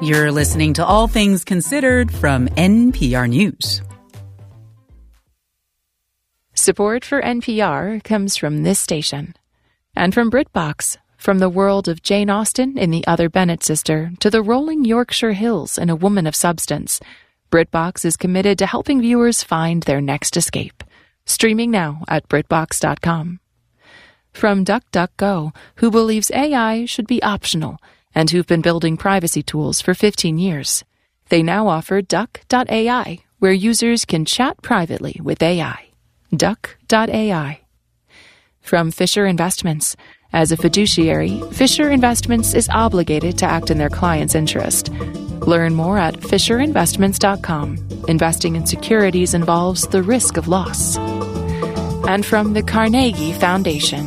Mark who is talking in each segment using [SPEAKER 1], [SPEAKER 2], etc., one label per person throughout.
[SPEAKER 1] You're listening to All Things Considered from NPR News.
[SPEAKER 2] Support for NPR comes from this station and from BritBox. From the world of Jane Austen in The Other Bennet Sister to the rolling Yorkshire Hills in A Woman of Substance, BritBox is committed to helping viewers find their next escape. Streaming now at BritBox.com. From DuckDuckGo, who believes AI should be optional and who've been building privacy tools for 15 years. They now offer Duck.ai, where users can chat privately with AI. Duck.ai. From Fisher Investments. As a fiduciary, Fisher Investments is obligated to act in their client's interest. Learn more at FisherInvestments.com. Investing in securities involves the risk of loss. And from the Carnegie Foundation.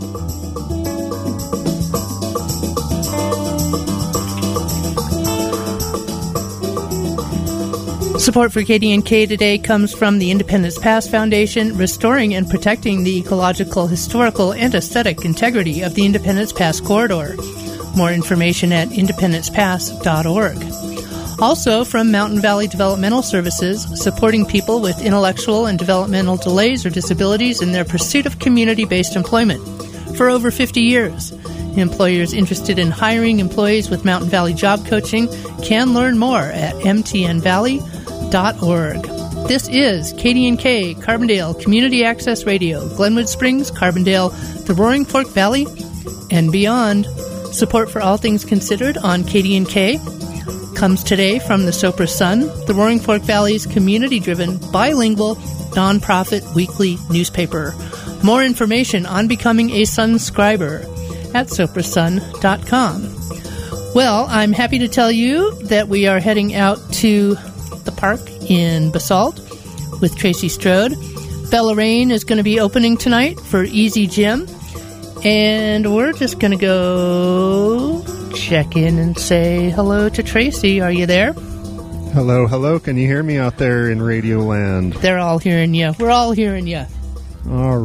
[SPEAKER 3] Support for KDNK today comes from the Independence Pass Foundation, restoring and protecting the ecological, historical, and aesthetic integrity of the Independence Pass corridor. More information at independencepass.org. Also from Mountain Valley Developmental Services, supporting people with intellectual and developmental delays or disabilities in their pursuit of community-based employment. For over 50 years, employers interested in hiring employees with Mountain Valley Job Coaching can learn more at mtnvalley.org. This is KDNK, Carbondale Community Access Radio, Glenwood Springs, Carbondale, the Roaring Fork Valley, and beyond. Support for All Things Considered on KDNK comes today from the Sopra Sun, the Roaring Fork Valley's community-driven, bilingual, nonprofit weekly newspaper. More information on becoming a Sunscriber at soprasun.com. Well, I'm happy to tell you that we are heading out to the park in Basalt with Tracy Strode. Bella Rain is going to be opening tonight for Easy Gym. And we're just going to go check in and say hello to Tracy. Are you there?
[SPEAKER 4] Hello, hello. Can you hear me out there in Radio Land?
[SPEAKER 3] They're all hearing you. We're all hearing you.
[SPEAKER 4] All